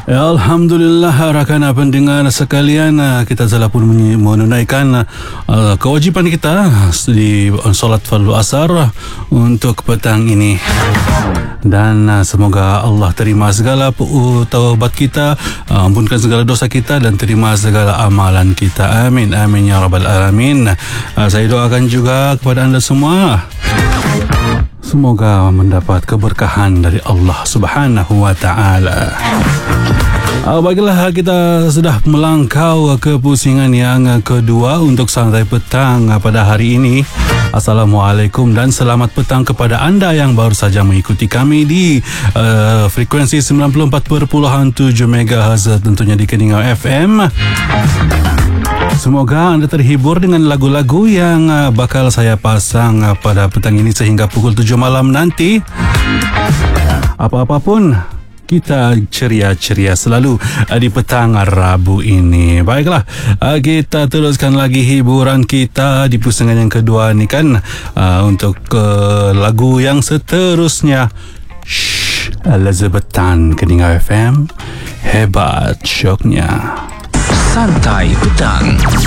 Alhamdulillah rakan pendengar sekalian, kita telah pun menunaikan kewajipan kita di solat fardu asar untuk petang ini. Dan semoga Allah terima segala taubat kita, ampunkan segala dosa kita dan terima segala amalan kita. Amin amin ya rabbal alamin. Saya doakan juga kepada anda semua, semoga mendapat keberkahan dari Allah Subhanahu wa taala. Baiklah, kita sudah melangkau ke pusingan yang kedua untuk santai petang pada hari ini. Assalamualaikum dan selamat petang kepada anda yang baru saja mengikuti kami di frekuensi 94.7 MHz, tentunya di Keningau FM. Semoga anda terhibur dengan lagu-lagu yang bakal saya pasang pada petang ini sehingga pukul 7 malam nanti. Apa-apapun, kita ceria-ceria selalu di petang Rabu ini. Baiklah, kita teruskan lagi hiburan kita di pusingan yang kedua ni kan, untuk lagu yang seterusnya. Elizabethan Keningau FM, hebat syoknya. Santai petang.